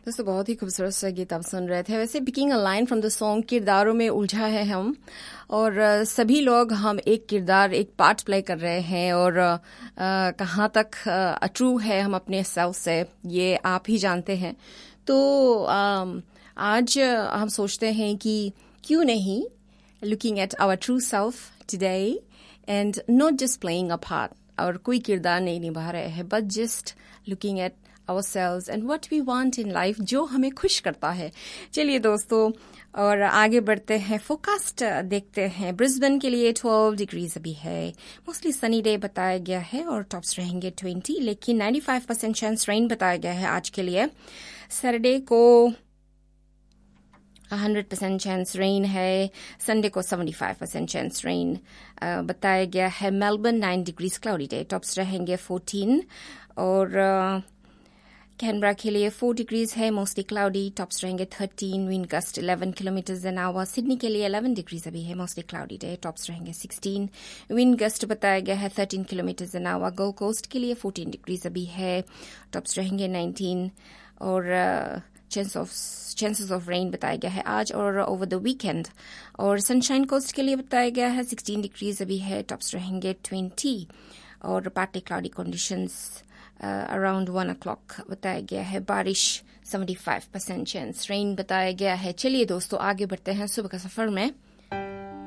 दोस्तों बहुत ही खूबसूरत सा गीत आप सुन रहे थे। वैसे picking a line from the song, किरदारों में उलझा है हम, और सभी लोग हम एक किरदार, एक पार्ट प्ले कर रहे हैं, और कहाँ तक ट्रू है हम अपने सेल्फ से, ये आप ही जानते हैं। तो आज हम सोचते हैं कि क्यों नहीं looking at our true self today and not just playing a part, और कोई किरदार नहीं निभा रहे हैं, but just looking at ourselves and what we want in life, जो हमें खुश करता है। चलिए दोस्तों, और आगे बढ़ते हैं। फोरकास्ट देखते हैं। ब्रिस्बेन के लिए 12 डिग्रीज अभी है, मोस्टली सनी डे बताया गया है, और टॉप्स रहेंगे 20, लेकिन 95% चांस रेन बताया गया है आज के लिए। सैटरडे को 100% चांस रेन है, संडे को 75% चांस रेन बताया गया है। Melbourne 9 degrees cloudy day, tops रहेंगे 14, और कैनबरा के लिए 4 डिग्रीज है, मोस्टली क्लाउडी, टॉप्स रहेंगे 13, wind gust 11 kilometre an hour. Sydney के लिए 11 डिग्रीज अभी है, मोस्टली क्लाउडी डे, टॉप्स रहेंगे 16, विंड गस्ट बताया गया है 13 kilometre an hour. Gold coast के लिए 14 डिग्रीज अभी है, टॉप्स रहेंगे 19, और चांसेस ऑफ रेन बताया गया है आज और ओवर द वीकेंड। और सनशाइन कोस्ट के लिए बताया गया है 16 डिग्रीज अभी है, टॉप्स रहेंगे 20, और partly cloudy conditions around 1 o'clock बताया गया है। बारिश 75% चांस, रेन बताया गया है। चलिए दोस्तों आगे बढ़ते हैं सुबह का सफर में।